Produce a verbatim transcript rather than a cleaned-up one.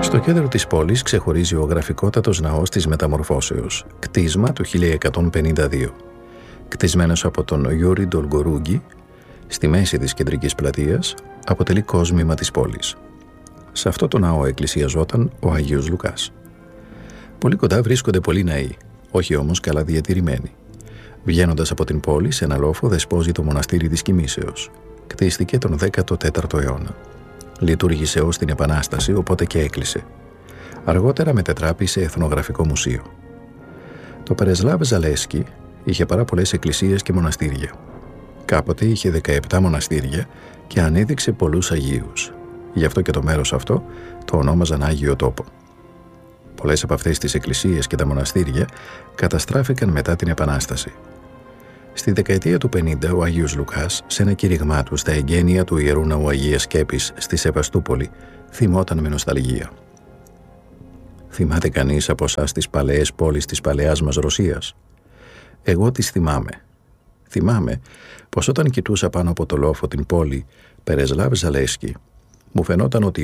Στο κέντρο της πόλης ξεχωρίζει ο γραφικότατος ναός της Μεταμορφώσεως, κτίσμα του χίλια εκατόν πενήντα δύο. Κτισμένος από τον Γιούρι Ντολγκορούγκη, στη μέση της κεντρικής πλατείας, αποτελεί κόσμημα της πόλης. Σε αυτό το ναό εκκλησιαζόταν ο Αγίος Λουκάς. Πολύ κοντά βρίσκονται πολλοί ναοί, όχι όμως καλά διατηρημένοι. Βγαίνοντας από την πόλη, σε ένα λόφο δεσπόζει το μοναστήρι της Κοιμήσεως. Κτίστηκε τον δέκατο τέταρτο αιώνα. Λειτουργήσε ως την Επανάσταση, οπότε και έκλεισε. Αργότερα μετετράπη σε εθνογραφικό μουσείο. Το Περεσλάβ Ζαλέσκι είχε πάρα πολλές εκκλησίες και μοναστήρια. Κάποτε είχε δεκαεπτά μοναστήρια και ανέδειξε πολλούς Αγίους. Γι' αυτό και το μέρος αυτό το ονόμαζαν Άγιο Τόπο. Πολλές από αυτές τις εκκλησίες και τα μοναστήρια καταστράφηκαν μετά την Επανάσταση. Στη δεκαετία του πενήντα, ο Άγιος Λουκάς, σε ένα κήρυγμά του στα εγγένεια του Ιερού Ναού Αγίας Σκέπης στη Σεβαστούπολη, θυμόταν με νοσταλγία. Θυμάται κανείς από εσάς τις παλαιές πόλεις της παλαιάς μας Ρωσίας? Εγώ τις θυμάμαι. Θυμάμαι πως όταν κοιτούσα πάνω από το λόφο την πόλη Περεσλάβ Ζαλέσκι, μου φαινόταν ότι